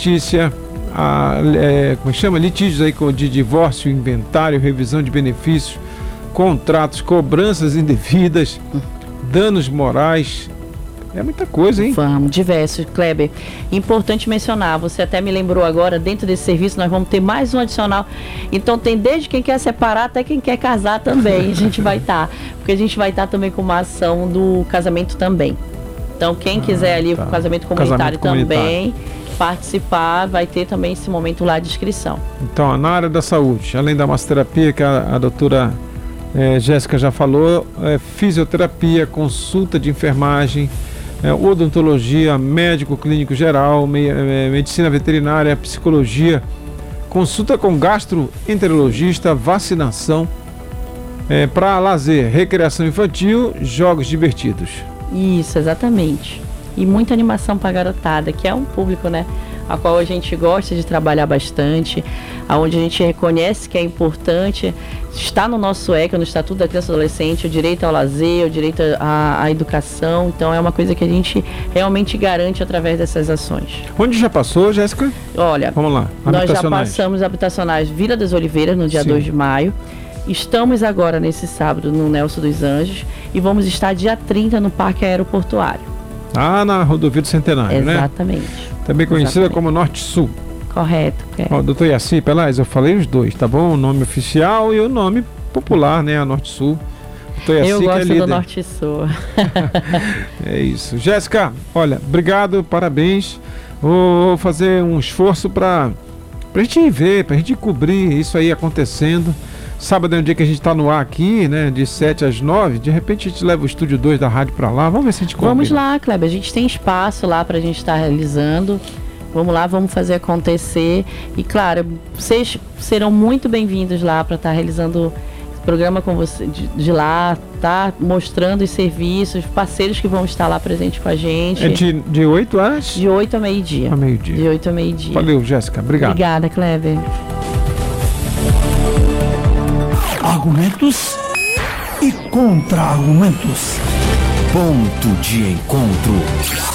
alimentícia, litígios aí de divórcio, inventário, revisão de benefícios, contratos, cobranças indevidas, danos morais. É muita coisa, hein? Vamos, diversos, Kleber. Importante mencionar, você até me lembrou agora, dentro desse serviço nós vamos ter mais um adicional. Então tem desde quem quer separar até quem quer casar também. A gente vai estar, porque a gente vai estar também com uma ação do casamento também. Então quem quiser ali o casamento comunitário também participar, vai ter também esse momento lá de inscrição. Então, na área da saúde, além da massoterapia que a doutora Jéssica já falou, fisioterapia, consulta de enfermagem, odontologia, médico clínico geral, medicina veterinária, psicologia, consulta com gastroenterologista, vacinação, para lazer, recreação infantil, jogos divertidos. Isso, exatamente. E muita animação para a garotada, que é um público, né, a qual a gente gosta de trabalhar bastante, aonde a gente reconhece que é importante, está no nosso ECA, no Estatuto da Criança e Adolescente, o direito ao lazer, o direito à educação. Então é uma coisa que a gente realmente garante através dessas ações. Onde já passou, Jéssica? Olha, vamos lá, nós já passamos habitacionais Vila das Oliveiras no dia 2 de maio. Estamos agora nesse sábado no Nelson dos Anjos e vamos estar dia 30 no Parque Aeroportuário. Na rodovia do Centenário, né? Exatamente. Também conhecida como Norte-Sul. Correto. Doutor Yaci Pelaz, eu falei os dois, tá bom? O nome oficial e o nome popular, né? A Norte-Sul. Eu gosto do Norte-Sul. É isso. Jéssica, olha, obrigado, parabéns. Vou fazer um esforço pra gente ver, pra gente cobrir isso aí acontecendo. Sábado é um dia que a gente está no ar aqui, né? De 7 às 9. De repente a gente leva o estúdio 2 da rádio para lá. Vamos ver se a gente combina. Vamos lá, Kleber. A gente tem espaço lá para a gente estar realizando. Vamos lá, vamos fazer acontecer. E claro, vocês serão muito bem-vindos lá para estar realizando esse programa com você de lá, tá? Mostrando os serviços, parceiros que vão estar lá presentes com a gente. É de 8 às? De 8 a meio-dia. De 8 a meio-dia. Valeu, Jéssica. Obrigado. Obrigada, Kleber. Argumentos e contra-argumentos. Ponto de encontro.